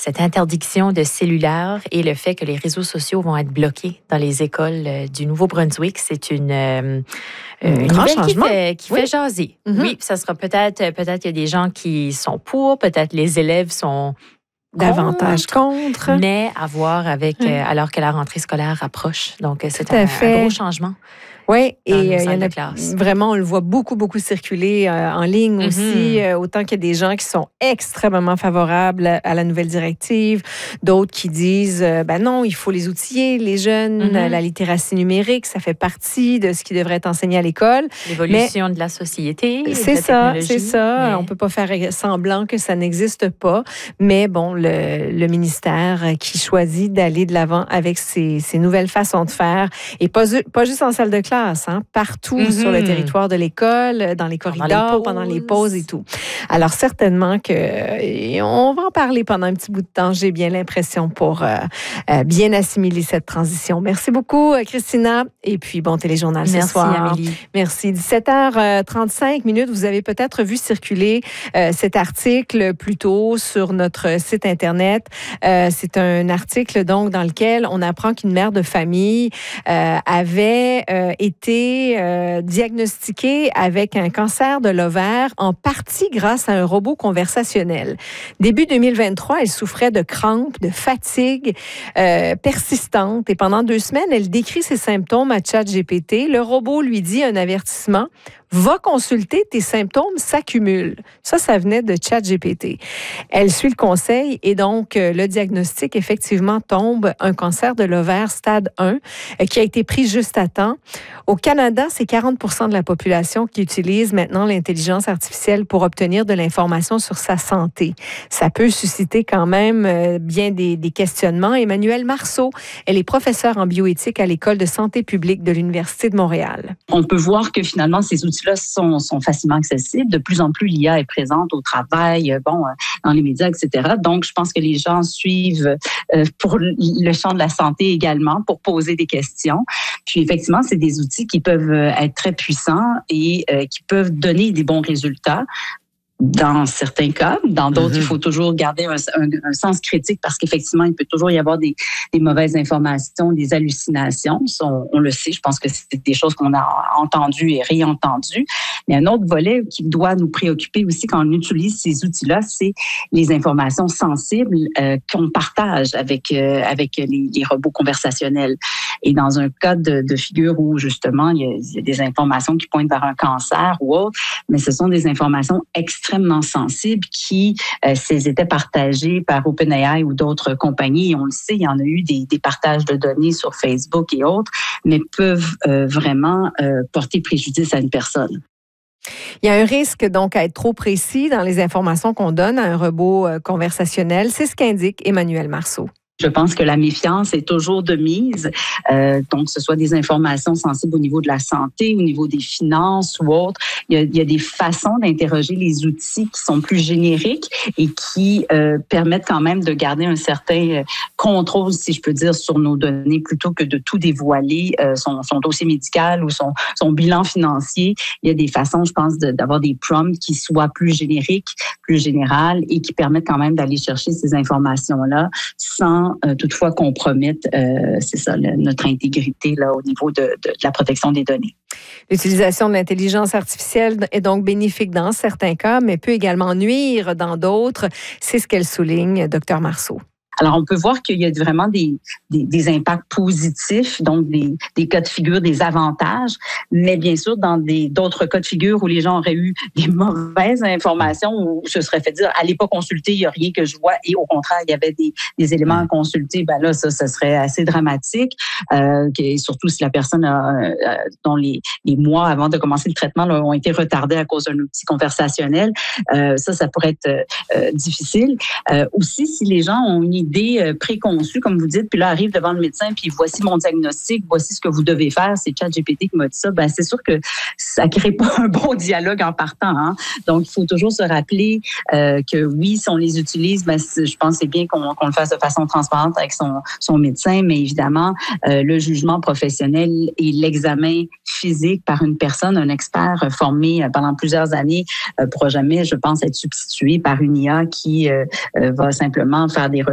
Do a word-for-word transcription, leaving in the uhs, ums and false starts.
cette interdiction de cellulaire et le fait que les réseaux sociaux vont être bloqués dans les écoles euh, du Nouveau-Brunswick, c'est une, euh, une grand nouvelle changement. qui fait, qui Oui. fait jaser. Mm-hmm. Oui, ça sera peut-être, peut-être il y a des gens qui sont pour, peut-être les élèves sont davantage contre. contre, mais à voir avec, Oui. euh, alors que la rentrée scolaire approche. Donc, c'est un, un gros changement. Oui, et il euh, y en a classe. vraiment, on le voit beaucoup, beaucoup circuler euh, en ligne mm-hmm. aussi. Euh, autant qu'il y a des gens qui sont extrêmement favorables à, à la nouvelle directive, d'autres qui disent, euh, ben non, il faut les outiller, les jeunes, mm-hmm. la littératie numérique, ça fait partie de ce qui devrait être enseigné à l'école. L'évolution mais, de la société. C'est de la ça, c'est ça. Mais... On peut pas faire semblant que ça n'existe pas. Mais bon, le, le ministère qui choisit d'aller de l'avant avec ces, ces nouvelles façons de faire, et pas, pas juste en salle de classe, Hein, partout mm-hmm. sur le territoire de l'école, dans les corridors, pendant les, pendant les pauses et tout. Alors, certainement que on va en parler pendant un petit bout de temps, j'ai bien l'impression, pour euh, euh, bien assimiler cette transition. Merci beaucoup, Christina. Et puis, bon téléjournal Merci, ce soir. Amélie. Merci. dix-sept heures trente-cinq minutes. Vous avez peut-être vu circuler euh, cet article plus tôt sur notre site Internet. Euh, c'est un article, donc, dans lequel on apprend qu'une mère de famille euh, avait euh, été euh, diagnostiquée avec un cancer de l'ovaire, en partie grâce à un robot conversationnel. Début deux mille vingt-trois, elle souffrait de crampes, de fatigue euh, persistante, et pendant deux semaines, elle décrit ses symptômes à ChatGPT. Le robot lui dit un avertissement: va consulter, tes symptômes s'accumulent. Ça, ça venait de ChatGPT. Elle suit le conseil et donc le diagnostic, effectivement, tombe, un cancer de l'ovaire stade un, qui a été pris juste à temps. Au Canada, c'est quarante pour cent de la population qui utilise maintenant l'intelligence artificielle pour obtenir de l'information sur sa santé. Ça peut susciter quand même bien des, des questionnements. Emmanuelle Marceau, elle est professeure en bioéthique à l'École de santé publique de l'Université de Montréal. On peut voir que finalement, ces outils-là sont, sont facilement accessibles. De plus en plus, l'I A est présente au travail, bon, dans les médias, et cetera. Donc, je pense que les gens suivent euh, pour le champ de la santé également, pour poser des questions. Puis, effectivement, c'est des outils qui peuvent être très puissants et euh, qui peuvent donner des bons résultats. Dans certains cas, dans d'autres, mm-hmm. il faut toujours garder un, un, un sens critique parce qu'effectivement, il peut toujours y avoir des, des mauvaises informations, des hallucinations. On, on le sait, je pense que c'est des choses qu'on a entendues et réentendues. Mais un autre volet qui doit nous préoccuper aussi quand on utilise ces outils-là, c'est les informations sensibles euh, qu'on partage avec euh, avec les, les robots conversationnels. Et dans un cas de, de figure où justement il y, a, il y a des informations qui pointent vers un cancer ou autre, mais ce sont des informations extrêmement extrêmement sensibles qui, euh, s'ils étaient partagés par OpenAI ou d'autres compagnies, et on le sait, il y en a eu des, des partages de données sur Facebook et autres, mais peuvent euh, vraiment euh, porter préjudice à une personne. Il y a un risque donc à être trop précis dans les informations qu'on donne à un robot euh, conversationnel. C'est ce qu'indique Emmanuelle Marceau. Je pense que la méfiance est toujours de mise. Euh, donc, que ce soit des informations sensibles au niveau de la santé, au niveau des finances ou autres. Il y a, il y a des façons d'interroger les outils qui sont plus génériques et qui euh, permettent quand même de garder un certain contrôle, si je peux dire, sur nos données plutôt que de tout dévoiler, euh, son, son dossier médical ou son, son bilan financier. Il y a des façons, je pense, de, d'avoir des prompts qui soient plus génériques, plus générales et qui permettent quand même d'aller chercher ces informations-là sans Euh, toutefois compromettre, euh, c'est ça, le, notre intégrité là, au niveau de, de, de la protection des données. L'utilisation de l'intelligence artificielle est donc bénéfique dans certains cas, mais peut également nuire dans d'autres. C'est ce qu'elle souligne, docteur Marceau. Alors, on peut voir qu'il y a vraiment des, des, des impacts positifs, donc des, des cas de figure, des avantages, mais bien sûr, dans des, d'autres cas de figure où les gens auraient eu des mauvaises informations, où se serait fait dire, allez pas consulter, il n'y a rien que je vois, et au contraire, il y avait des, des éléments à consulter, ben là, ça, ça serait assez dramatique, euh, surtout si la personne a, euh, dont les, les mois avant de commencer le traitement là, ont été retardés à cause d'un outil conversationnel, euh, ça, ça pourrait être euh, difficile. Euh, aussi, si les gens ont une idée préconçue, comme vous dites, puis là, arrive devant le médecin, puis voici mon diagnostic, voici ce que vous devez faire, c'est ChatGPT qui m'a dit ça, ben c'est sûr que ça ne crée pas un bon dialogue en partant. Hein? Donc, il faut toujours se rappeler euh, que oui, si on les utilise, ben, je pense que c'est bien qu'on, qu'on le fasse de façon transparente avec son, son médecin, mais évidemment, euh, le jugement professionnel et l'examen physique par une personne, un expert formé pendant plusieurs années, ne euh, pourra jamais, je pense, être substitué par une I A qui euh, euh, va simplement faire des